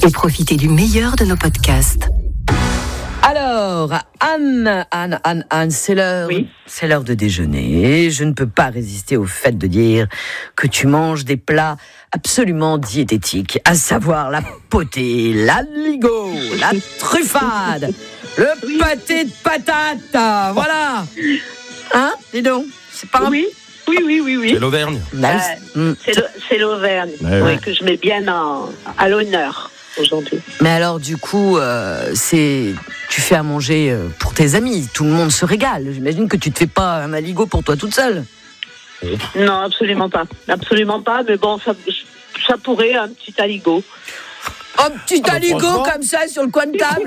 et profitez du meilleur de nos podcasts. Alors, Anne, c'est l'heure de déjeuner. Je ne peux pas résister au fait de dire que tu manges des plats absolument diététiques, à savoir la potée, l'aligot, la truffade, le pâté de patate, voilà. Hein, dis donc, c'est pas Oui. C'est l'Auvergne. C'est l'Auvergne, Ouais. que je mets bien à l'honneur aujourd'hui. Mais alors, du coup, tu fais à manger pour tes amis. Tout le monde se régale. J'imagine que tu te fais pas un aligot pour toi toute seule. Non, absolument pas. Absolument pas, mais bon, ça pourrait, un petit aligot. Un petit aligot comme ça sur le coin de table.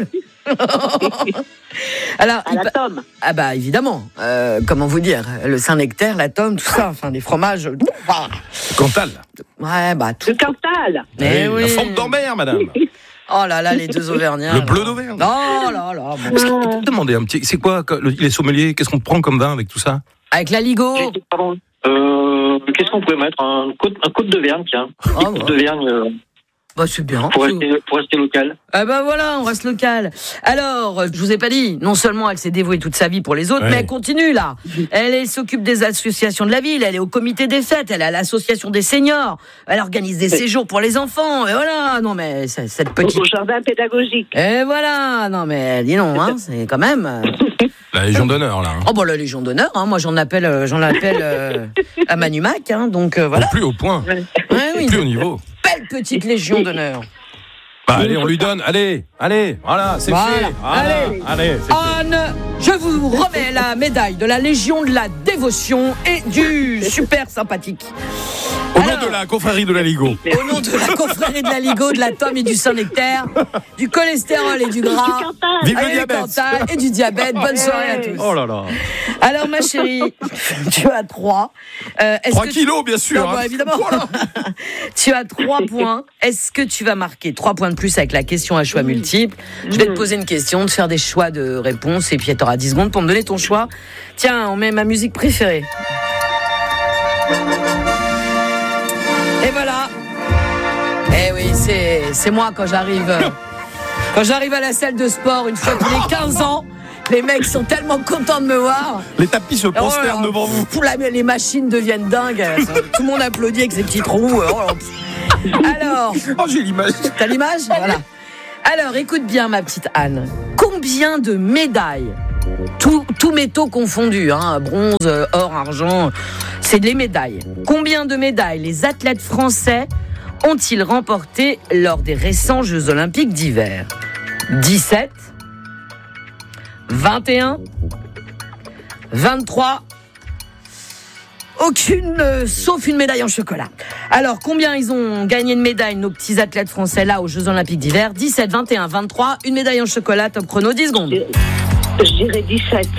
Alors, À la tome. Ah bah évidemment, comment vous dire, le Saint-Nectaire, la tome, tout ça, enfin des fromages. Le Cantal. Ouais, bah tout. Le Cantal. Mais oui. La forme d'Ambert, madame. Oh là là, les deux Auvergnats. Le là. bleu d'Auvergne. Oh là là. Bon. Est-ce qu'on peut te demander un petit. C'est quoi les sommeliers? Qu'est-ce qu'on prend comme vin avec tout ça? Avec l'aligot. Pardon. Qu'est-ce qu'on pourrait mettre? Un côte d'Auvergne, tiens. Oh, Côte d'Auvergne bah c'est bien. pour rester local. Ah bah voilà, on reste local. Alors, je vous ai pas dit, non seulement elle s'est dévouée toute sa vie pour les autres, Ouais. mais elle continue là. Elle s'occupe des associations de la ville, elle est au comité des fêtes, elle est à l'association des seniors, elle organise des séjours pour les enfants, et voilà. Non mais cette petite... Au jardin pédagogique. Et voilà, non mais dis non, hein, c'est quand même... La Légion d'honneur, là. Oh bah la Légion d'honneur, hein, moi j'en l'appelle à Manumac, hein, donc voilà. Plus au point. Ouais, oui, Plus au niveau. belle petite Légion d'honneur. Bah, allez, on lui donne. Allez, voilà, c'est Voilà. fait. Voilà, allez, c'est fait. Anne, je vous remets la médaille de la Légion de la dévotion et du super sympathique. Au nom Alors, de la confrérie de l'Aligot. au nom de la confrérie de l'aligot, de la tome et du Saint-Nectaire, du cholestérol et du gras, Vive le et du diabète. Cantal et du diabète. Bonne soirée à tous. Oh là là. Alors ma chérie, tu as 3. 3 kilos, bien sûr. Non, bah, hein. évidemment. Tu as 3 points. Est-ce que tu vas marquer 3 points de plus avec la question à choix multiple? Je vais te poser une question, te faire des choix de réponse et puis tu auras 10 secondes pour me donner ton choix. Tiens, on met ma musique préférée. Et voilà. Eh oui, c'est moi quand j'arrive à la salle de sport une fois tous les 15 ans. Les mecs sont tellement contents de me voir. Les tapis se prosternent devant vous. Les machines deviennent dingues. Tout le monde applaudit avec ses petits trous. Alors, Oh, j'ai l'image. t'as l'image? Voilà. Alors, écoute bien, ma petite Anne. Combien de médailles, tous métaux confondus, hein, bronze, or, argent, c'est les médailles. Combien de médailles les athlètes français ont-ils remporté lors des récents Jeux Olympiques d'hiver? 17, 21, 23, aucune, sauf une médaille en chocolat. Alors, combien ils ont gagné de médailles, nos petits athlètes français, là, aux Jeux Olympiques d'hiver? 17, 21, 23, une médaille en chocolat, top chrono, 10 secondes. Je dirais 17.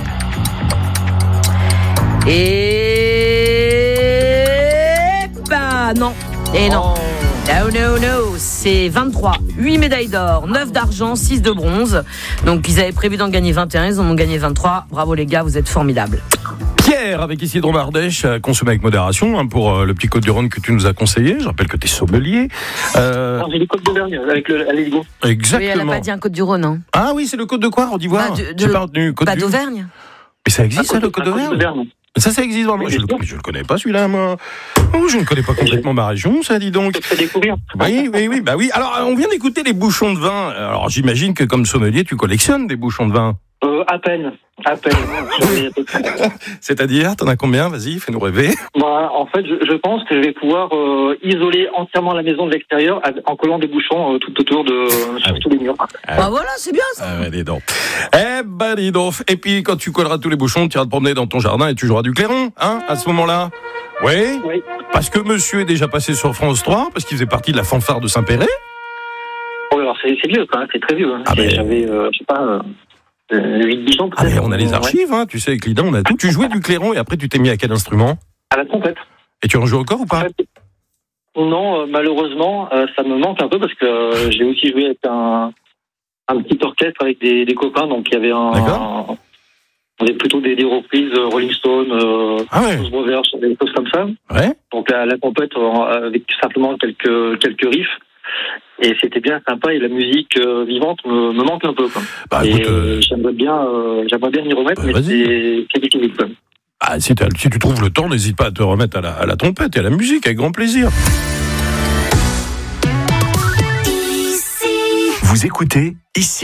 Et... bah, non. Et non. No, c'est 23. 8 médailles d'or, 9 d'argent, 6 de bronze. Donc, ils avaient prévu d'en gagner 21, ils en ont gagné 23. Bravo les gars, vous êtes formidables. Pierre, avec Isidro Mardèche, consommé avec modération, hein, pour le petit Côte du Rhône que tu nous as conseillé. Je rappelle que tu es sommelier. Non, j'ai les côtes d'Auvergne avec l'Aligot. Oui, elle Exactement. n'a pas dit un Côte du Rhône, hein. Ah oui, c'est le Côte de quoi, on dit voir. Bah, J'ai pas retenu. Côte Pas du... d'Auvergne. Mais ça existe, ça, le Côte d'Auvergne? Ça existe vraiment. Oui, Je le connais pas, celui-là, moi. Oh, je ne connais pas complètement ma région, ça, dis donc. Je te fais découvrir. Oui, bah oui. Alors, on vient d'écouter les bouchons de vin. Alors, j'imagine que comme sommelier, tu collectionnes des bouchons de vin. À peine. J'en ai à peu près. C'est-à-dire, t'en as combien? Vas-y, fais-nous rêver. Bah, en fait, je pense que je vais pouvoir isoler entièrement la maison de l'extérieur en collant des bouchons tout autour sur tous les murs. Bah voilà, c'est bien ça. Ah ouais, dis donc. Eh ben, dis donc. Et puis, quand tu colleras tous les bouchons, tu iras te promener dans ton jardin et tu joueras du clairon, hein, à ce moment-là. Oui. Oui. Parce que monsieur est déjà passé sur France 3, parce qu'il faisait partie de la fanfare de Saint-Péret. Oh, alors c'est vieux, quand même, c'est très vieux. Hein. Ah, ben... J'avais, je sais pas, 8-10 ans peut-être. Ah, mais on a les archives, hein, tu sais, avec Lida, on a tout. Tu jouais du clairon et après, tu t'es mis à quel instrument? À la trompette. Et tu en joues encore ou pas? Non, malheureusement, ça me manque un peu parce que j'ai aussi joué avec un petit orchestre avec des copains, donc il y avait D'accord. On avait plutôt des reprises Rolling Stone, Ah ouais. Blues Brothers, des choses comme ça. Ouais. Donc la trompette avec simplement quelques riffs. Et c'était bien sympa, et la musique vivante me manque un peu, quoi. Bah, et écoute, j'aimerais bien m'y remettre, mais c'est difficile, quoi. Ah, si tu trouves le temps, n'hésite pas à te remettre à la trompette et à la musique, avec grand plaisir. Vous écoutez ici.